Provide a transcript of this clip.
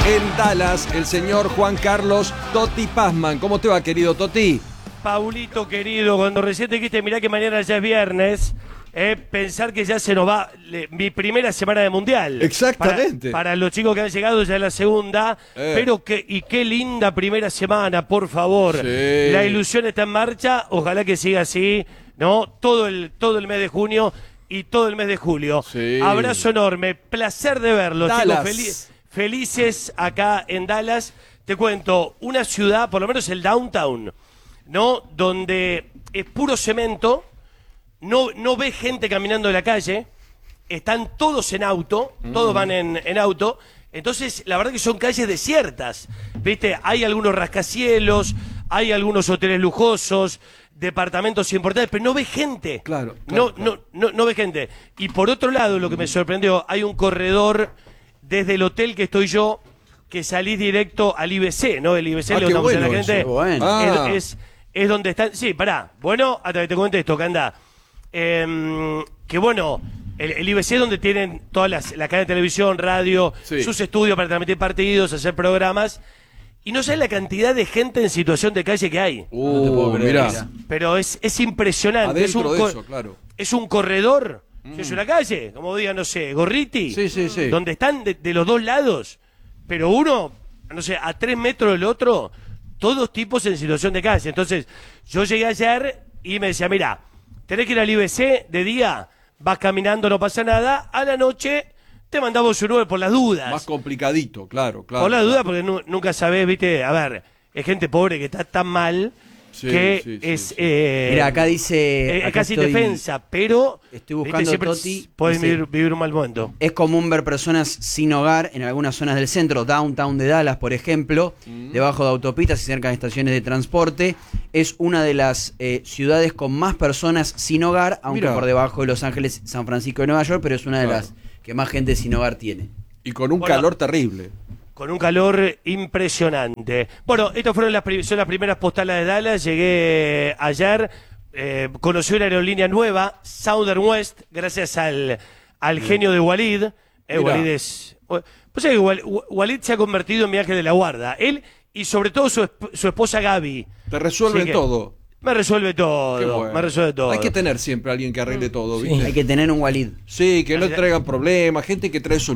en Dallas, el señor Juan Carlos Toti Pazman. ¿Cómo te va, querido Toti? Paulito querido, cuando recién te dijiste, mirá que mañana ya es viernes, pensar que ya se nos va mi primera semana de mundial. Exactamente. Para los chicos que han llegado ya es la segunda, pero qué linda primera semana, por favor. Sí. La ilusión está en marcha, ojalá que siga así, ¿no? Todo el mes de junio y todo el mes de julio. Sí. Abrazo enorme, placer de verlos, Dallas. chicos, felices acá en Dallas. Te cuento, una ciudad, por lo menos el downtown, ¿no? Donde es puro cemento, no ves gente caminando en la calle, están todos en auto, todos van en auto, entonces la verdad que son calles desiertas, ¿viste? Hay algunos rascacielos, hay algunos hoteles lujosos, departamentos importantes, pero no ves gente. Claro. No ves gente. Y por otro lado, lo que me sorprendió, hay un corredor desde el hotel que estoy yo, que salís directo al IBC, ¿no? El IBC le contamos a la gente. Bueno. Es donde están. Sí, pará. Bueno, hasta que te cuente esto, que anda. Que bueno, el IBC es donde tienen todas las cadenas de televisión, radio, Sí. sus estudios para transmitir partidos, hacer programas. Y no sabes la cantidad de gente en situación de calle que hay. No te puedo creer, mirá. Pero es impresionante. Adentro es un de eso, claro. Es un corredor. Es una calle, como diga, no sé, Gorriti. Sí. Donde están de los dos lados. Pero uno, no sé, a 3 metros del otro, todos tipos en situación de calle. Entonces, yo llegué ayer y me decía, mira, tenés que ir al IBC de día, vas caminando, no pasa nada, a la noche te mandamos un Uber por las dudas. Más complicadito, claro. Por las dudas, porque nunca sabés, viste, a ver, es gente pobre que está tan mal que es... Mira, acá dice... es acá casi estoy- defensa, pero... Estoy buscando siempre Toti, pueden dice- vivir un mal momento. Es común ver personas sin hogar en algunas zonas del centro, downtown de Dallas, por ejemplo, debajo de autopistas y cerca de estaciones de transporte. Es una de las ciudades con más personas sin hogar, aunque Mirá. por debajo de Los Ángeles, San Francisco y Nueva York, pero es una de Claro. las que más gente sin hogar tiene. Y con un Bueno. calor terrible. Con un calor impresionante. Bueno, estas fueron son las primeras postales de Dallas. Llegué ayer, conocí una aerolínea nueva, Southern West, gracias al genio de Walid. Mirá. Walid es... Pues es que Walid se ha convertido en mi ángel de la guarda. Él y sobre todo su esposa Gaby. Te resuelven Sí que- todo. Me resuelve Qué todo, bueno. me resuelve todo. Hay que tener siempre a alguien que arregle todo, ¿viste? Hay que tener un Walid. Sí, que no traigan problemas, gente que trae